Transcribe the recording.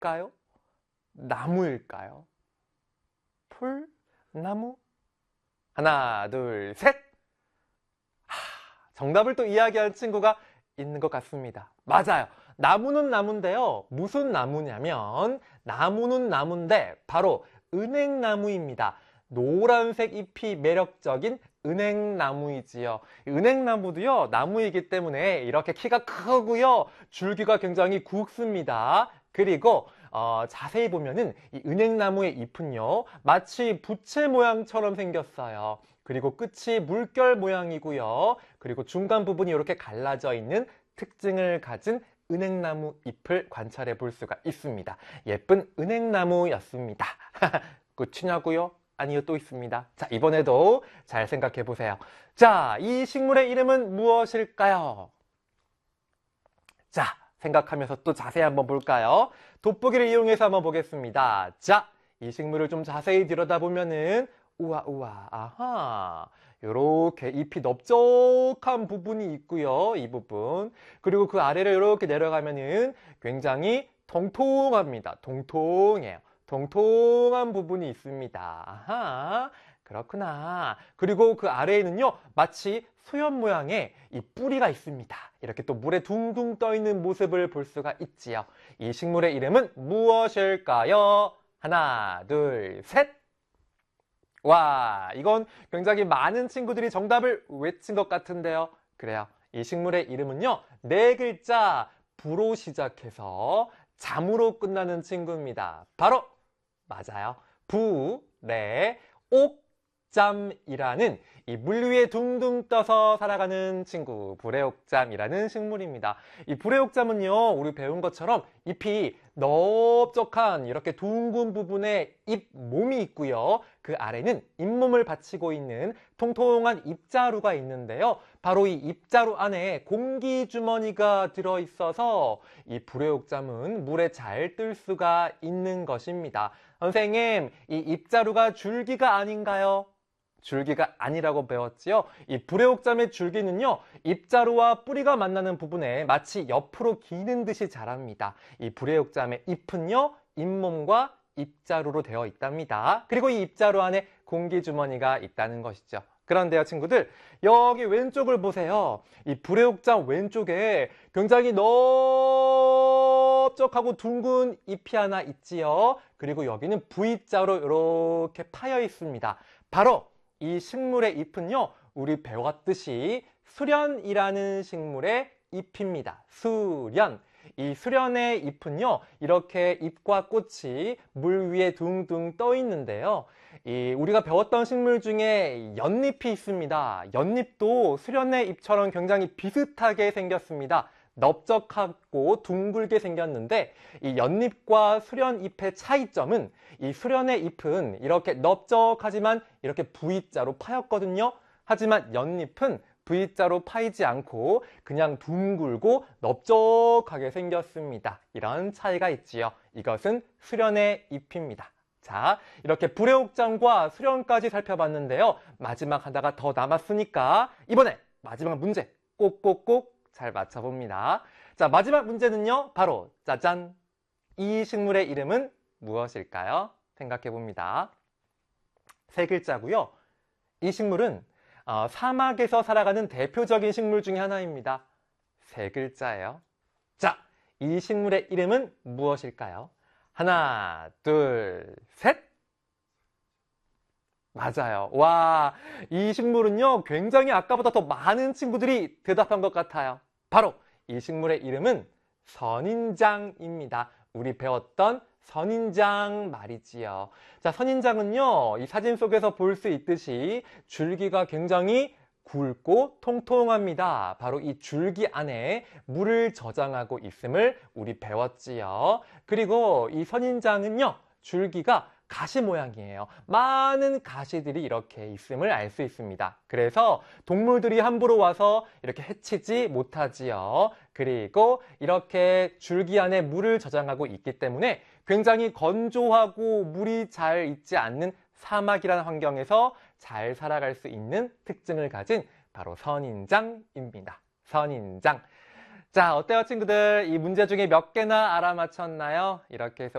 풀일까요? 나무일까요? 풀? 나무? 하나, 둘, 셋! 정답을 또 이야기한 친구가 있는 것 같습니다. 맞아요. 나무는 나무인데요. 무슨 나무냐면 나무는 나무인데 바로 은행나무입니다. 노란색 잎이 매력적인 은행나무이지요. 은행나무도요, 나무이기 때문에 이렇게 키가 크고요. 줄기가 굉장히 굵습니다. 그리고 자세히 보면은 이 은행나무의 잎은요, 마치 부채 모양처럼 생겼어요. 그리고 끝이 물결 모양이고요. 그리고 중간 부분이 이렇게 갈라져 있는 특징을 가진 은행나무 잎을 관찰해 볼 수가 있습니다. 예쁜 은행나무였습니다. 끝이냐고요? 아니요, 또 있습니다. 자, 이번에도 잘 생각해 보세요. 자, 이 식물의 이름은 무엇일까요? 자, 생각하면서 또 자세히 한번 볼까요? 돋보기를 이용해서 한번 보겠습니다. 자, 이 식물을 좀 자세히 들여다보면은 우와, 우와, 아하. 요렇게 잎이 넓적한 부분이 있고요. 이 부분. 그리고 그 아래를 이렇게 내려가면은 굉장히 통통합니다. 통통해요. 통통한 부분이 있습니다. 아하. 그렇구나. 그리고 그 아래에는요, 마치 수염 모양의 이 뿌리가 있습니다. 이렇게 또 물에 둥둥 떠 있는 모습을 볼 수가 있지요. 이 식물의 이름은 무엇일까요? 하나, 둘, 셋! 와, 이건 굉장히 많은 친구들이 정답을 외친 것 같은데요. 그래요. 이 식물의 이름은요, 네 글자 부로 시작해서 잠으로 끝나는 친구입니다. 바로 맞아요. 부, 레, 옥잠이라는 이 물 위에 둥둥 떠서 살아가는 친구, 불의옥잠이라는 식물입니다. 이 불의옥잠은요, 우리 배운 것처럼 잎이 넓적한 이렇게 둥근 부분에 잎 몸이 있고요. 그 아래는 잇몸을 받치고 있는 통통한 잎자루가 있는데요. 바로 이 잎자루 안에 공기주머니가 들어있어서 이 불의옥잠은 물에 잘 뜰 수가 있는 것입니다. 선생님, 이 잎자루가 줄기가 아닌가요? 줄기가 아니라고 배웠지요. 이 불의옥잠의 줄기는요, 잎자루와 뿌리가 만나는 부분에 마치 옆으로 기는 듯이 자랍니다. 이 불의옥잠의 잎은요, 잇몸과 잎자루로 되어 있답니다. 그리고 이 잎자루 안에 공기주머니가 있다는 것이죠. 그런데요, 친구들, 여기 왼쪽을 보세요. 이 불의옥잠 왼쪽에 굉장히 넓적하고 둥근 잎이 하나 있지요. 그리고 여기는 V자로 이렇게 파여 있습니다. 바로 이 식물의 잎은요, 우리 배웠듯이 수련이라는 식물의 잎입니다. 수련. 이 수련의 잎은요, 이렇게 잎과 꽃이 물 위에 둥둥 떠 있는데요. 우리가 배웠던 식물 중에 연잎이 있습니다. 연잎도 수련의 잎처럼 굉장히 비슷하게 생겼습니다. 넓적하고 둥글게 생겼는데 이 연잎과 수련잎의 차이점은 이 수련의 잎은 이렇게 넓적하지만 이렇게 V자로 파였거든요. 하지만 연잎은 V자로 파이지 않고 그냥 둥글고 넓적하게 생겼습니다. 이런 차이가 있지요. 이것은 수련의 잎입니다. 자, 이렇게 불의옥잠과 수련까지 살펴봤는데요. 마지막 하나가 더 남았으니까 이번에 마지막 문제 꼭꼭꼭 잘 맞춰봅니다. 자, 마지막 문제는요, 바로 짜잔! 이 식물의 이름은 무엇일까요? 생각해봅니다. 세 글자고요. 이 식물은 사막에서 살아가는 대표적인 식물 중에 하나입니다. 세 글자예요. 자, 이 식물의 이름은 무엇일까요? 하나, 둘, 셋! 맞아요. 와, 이 식물은요, 굉장히 아까보다 더 많은 친구들이 대답한 것 같아요. 바로 이 식물의 이름은 선인장입니다. 우리 배웠던 선인장 말이지요. 자, 선인장은요, 이 사진 속에서 볼 수 있듯이 줄기가 굉장히 굵고 통통합니다. 바로 이 줄기 안에 물을 저장하고 있음을 우리 배웠지요. 그리고 이 선인장은요, 줄기가 가시 모양이에요. 많은 가시들이 이렇게 있음을 알 수 있습니다. 그래서 동물들이 함부로 와서 이렇게 해치지 못하지요. 그리고 이렇게 줄기 안에 물을 저장하고 있기 때문에 굉장히 건조하고 물이 잘 있지 않는 사막이라는 환경에서 잘 살아갈 수 있는 특징을 가진 바로 선인장입니다. 선인장. 자, 어때요, 친구들? 이 문제 중에 몇 개나 알아맞혔나요? 이렇게 해서